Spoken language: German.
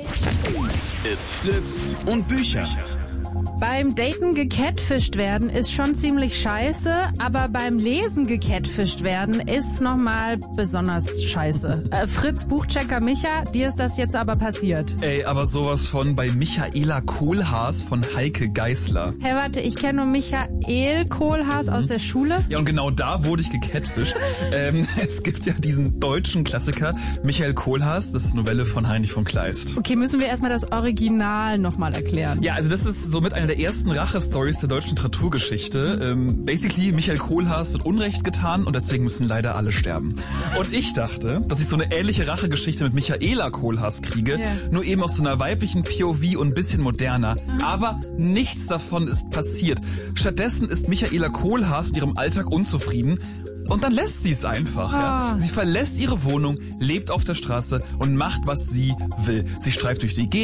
It's Fritz und Bücher. Beim Daten gecatfischt werden ist schon ziemlich scheiße, aber beim Lesen gecatfischt werden ist nochmal besonders scheiße. Fritz Buchchecker Micha, dir ist das jetzt aber passiert. Ey, aber sowas von bei Michaela Kohlhaas von Heike Geißler. Hey, warte, ich kenne nur Michael Kohlhaas aus der Schule. Ja, und genau da wurde ich gecatfischt. Es gibt ja diesen deutschen Klassiker Michael Kohlhaas, das ist eine Novelle von Heinrich von Kleist. Okay, müssen wir erstmal das Original nochmal erklären. Ja, also das ist somit eine der ersten Rache-Stories der deutschen Literaturgeschichte. Basically, Michael Kohlhaas wird Unrecht getan und deswegen müssen leider alle sterben. Und ich dachte, dass ich so eine ähnliche Rachegeschichte mit Michaela Kohlhaas kriege, nur eben aus so einer weiblichen POV und ein bisschen moderner. Aber nichts davon ist passiert. Stattdessen ist Michaela Kohlhaas mit ihrem Alltag unzufrieden. Und dann lässt sie es einfach. Ja? Sie verlässt ihre Wohnung, lebt auf der Straße und macht, was sie will. Sie streift durch die Gegend.